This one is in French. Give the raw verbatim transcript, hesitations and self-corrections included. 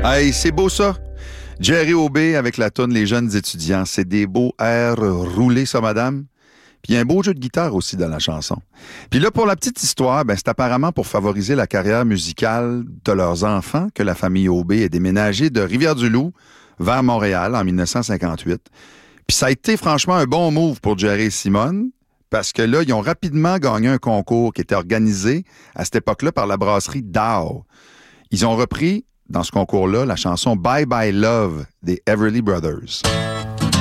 Hey, c'est beau ça. Jerry Aubé avec la toune Les jeunes étudiants. C'est des beaux airs roulés, ça, madame. Puis il y a un beau jeu de guitare aussi dans la chanson. Puis là, pour la petite histoire, ben, c'est apparemment pour favoriser la carrière musicale de leurs enfants que la famille Aubé est déménagée de Rivière-du-Loup vers Montréal en dix-neuf cent cinquante-huit. Puis ça a été franchement un bon move pour Jerry et Simone, parce que là, ils ont rapidement gagné un concours qui était organisé à cette époque-là par la brasserie Dow. Ils ont repris, dans ce concours-là, la chanson Bye Bye Love des Everly Brothers.